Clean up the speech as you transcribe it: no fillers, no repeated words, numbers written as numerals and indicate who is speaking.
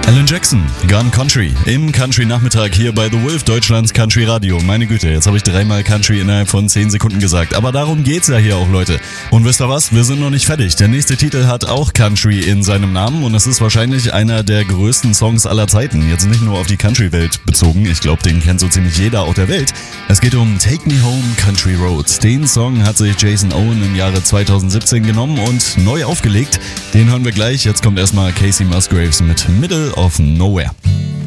Speaker 1: Alan Jackson, Gun Country, im Country-Nachmittag hier bei The Wolf, Deutschlands Country-Radio. Meine Güte, jetzt habe ich 3-mal Country innerhalb von 10 Sekunden gesagt. Aber darum geht's ja hier auch, Leute. Und wisst ihr was? Wir sind noch nicht fertig. Der nächste Titel hat auch Country in seinem Namen und es ist wahrscheinlich einer der größten Songs aller Zeiten. Jetzt nicht nur auf die Country-Welt bezogen. Ich glaube, den kennt so ziemlich jeder auf der Welt. Es geht um Take Me Home Country Roads. Den Song hat sich Jason Owen im Jahre 2017 genommen und neu aufgelegt. Den hören wir gleich. Jetzt kommt erstmal Casey Musgraves mit Middle of Nowhere.